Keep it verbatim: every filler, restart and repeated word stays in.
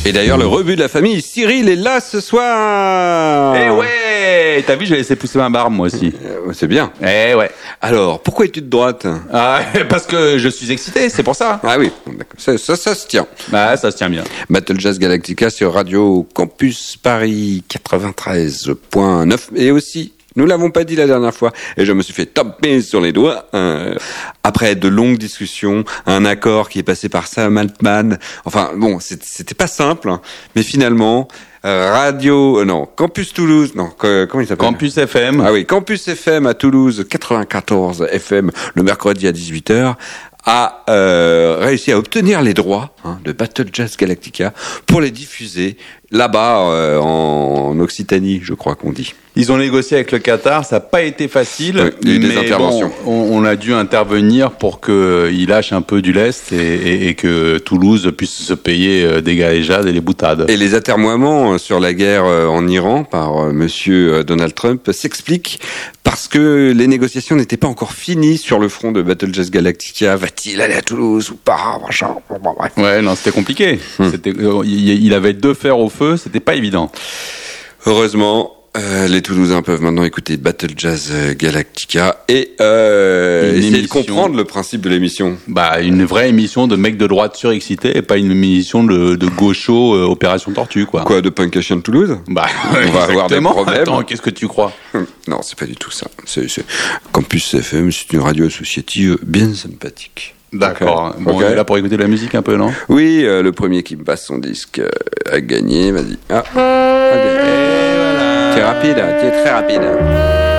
Et d'ailleurs, le rebut de la famille, Cyril est là ce soir. Eh ouais, t'as vu, j'ai laissé pousser ma barbe moi aussi. Euh, c'est bien. Eh ouais. Alors, pourquoi es-tu de droite? Ah, parce que je suis excité, c'est pour ça. Ah oui, d'accord. Ça, ça, ça se tient. Bah, ça se tient bien. Battle Jazz Galactica sur Radio Campus Paris quatre-vingt-treize point neuf et aussi, nous l'avons pas dit la dernière fois, et je me suis fait taper sur les doigts, euh, après de longues discussions, un accord qui est passé par Sam Altman, enfin bon, c'était pas simple, hein, mais finalement, euh, Radio, euh, non, Campus Toulouse, non, que, comment il s'appelle? Campus F M. Ah oui, Campus F M à Toulouse, quatre-vingt-quatorze F M, le mercredi à dix-huit heures, a euh, réussi à obtenir les droits hein, de Battle Jazz Galactica pour les diffuser là-bas euh, en Occitanie, je crois qu'on dit. Ils ont négocié avec le Qatar, ça n'a pas été facile, oui, il y a eu des mais interventions. Bon, on, on a dû intervenir pour qu'il lâche un peu du lest et, et, et que Toulouse puisse se payer des galéjades et les boutades. Et les atermoiements sur la guerre en Iran par monsieur Donald Trump s'expliquent parce que les négociations n'étaient pas encore finies sur le front de Battle Jazz Galactica. Va-t-il aller à Toulouse ou pas, machin, bref. Ouais, non, c'était compliqué. Hum. C'était, il, il avait deux fers au feu, c'était pas évident. Heureusement, euh, les Toulousains peuvent maintenant écouter Battle Jazz Galactica et euh, essayer émission, de comprendre le principe de l'émission. Bah, une vraie émission de mecs de droite surexcités et pas une émission de, de gauchos euh, Opération Tortue, quoi. Quoi, de Punkation Toulouse? Bah, on va avoir des problèmes. Attends, qu'est-ce que tu crois? Non, c'est pas du tout ça. C'est, c'est... Campus F M, c'est une radio associative bien sympathique. D'accord. Okay. Bon, okay. on est là pour écouter de la musique un peu, non? Oui, euh, le premier qui me passe son disque euh, a gagné. Vas-y. Ah, a gagné. Et voilà. Tu es rapide, tu es très rapide.